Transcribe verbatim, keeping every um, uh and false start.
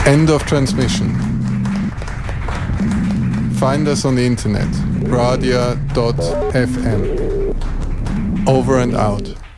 End of transmission. Find us on the internet, radia dot f m. Over and out.